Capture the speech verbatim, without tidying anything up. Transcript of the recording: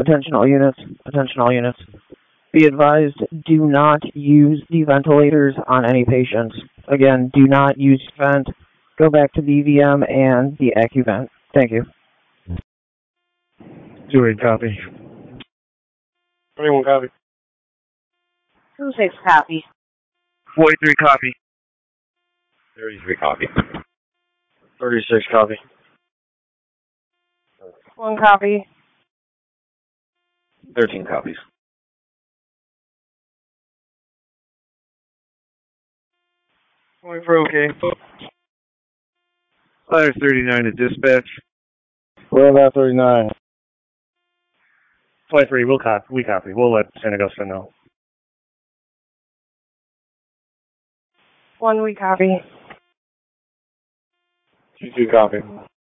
Attention all units. Attention all units. Be advised, do not use the ventilators on any patients. Again, do not use vent. Go back to the V M and the AccuVent. Thank you. two eight copy. twenty-one copy. two six copy. forty-three copy. thirty-three copy. thirty-six copy. one copy. thirteen copies. twenty-four okay. five thirty-nine to dispatch. We're about thirty-nine. twenty-three, we'll copy. We copy. We'll let San Augusto know. one we copy. two two copy.